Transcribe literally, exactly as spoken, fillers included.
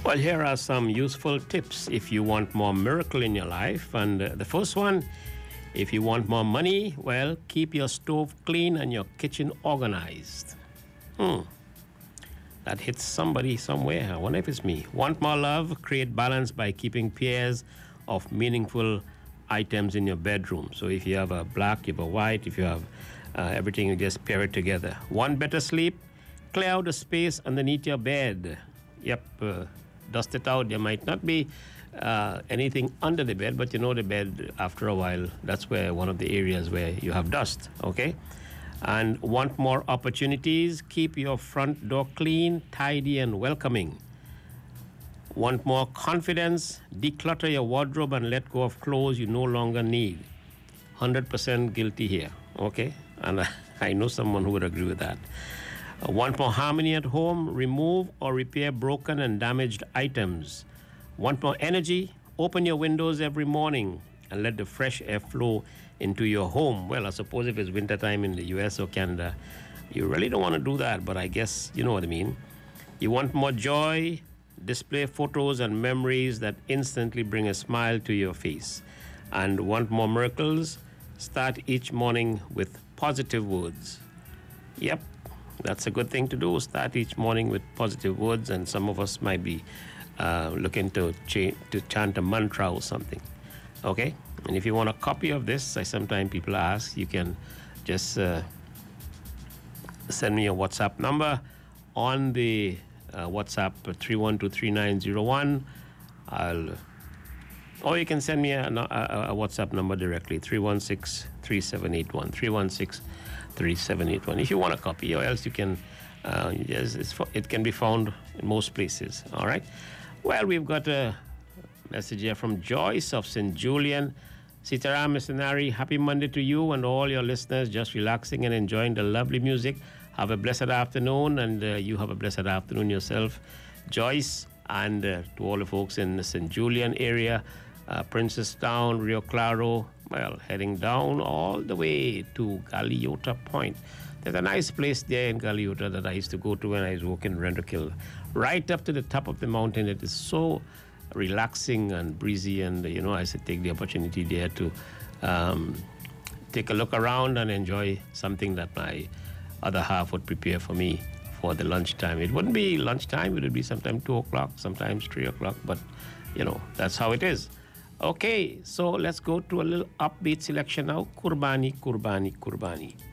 Well, here are some useful tips if you want more miracle in your life. And uh, the first one, if you want more money, well, keep your stove clean and your kitchen organized. Hmm. That hits somebody somewhere. I wonder if it's me. Want more love? Create balance by keeping pairs of meaningful items in your bedroom. So if you have a black, you have a white, if you have uh, everything, you just pair it together. Want better sleep? Clear out the space underneath your bed. Yep, uh, dust it out. There might not be uh, anything under the bed, but you know the bed, after a while, that's where one of the areas where you have dust, okay? And want more opportunities? Keep your front door clean, tidy, and welcoming. Want more confidence? Declutter your wardrobe and let go of clothes you no longer need. one hundred percent guilty here, okay? And I, I know someone who would agree with that. Uh, want more harmony at home? Remove or repair broken and damaged items. Want more energy? Open your windows every morning and let the fresh air flow into your home. Well, I suppose if it's wintertime in the U S or Canada, you really don't want to do that, but I guess you know what I mean. You want more joy? Display photos and memories that instantly bring a smile to your face. And want more miracles? Start each morning with positive words. Yep, that's a good thing to do. Start each morning with positive words, and some of us might be uh, looking to, ch- to chant a mantra or something. Okay? And if you want a copy of this, I sometimes people ask, you can just uh, send me a WhatsApp number on the uh, WhatsApp three one two three nine zero one. I'll, or you can send me a, a, a WhatsApp number directly, three one six, three seven eight one, three one six, three seven eight one. If you want a copy, or else you can, uh, yes, it's, it can be found in most places. All right? Well, we've got a message here from Joyce of Saint Julian. Sitaram Missionary, happy Monday to you and all your listeners, just relaxing and enjoying the lovely music. Have a blessed afternoon, and uh, you have a blessed afternoon yourself, Joyce, and uh, to all the folks in the Saint Julian area, uh, Princestown, Rio Claro, well, heading down all the way to Galeota Point. There's a nice place there in Galeota that I used to go to when I was working in Renderkill, right up to the top of the mountain. It is so relaxing and breezy, and you know, I should take the opportunity there to um, take a look around and enjoy something that my other half would prepare for me for the lunchtime. It wouldn't be lunchtime, it would be sometime two o'clock, sometimes three o'clock, but you know, that's how it is. Okay, so let's go to a little upbeat selection now. Kurbani, Kurbani, Kurbani.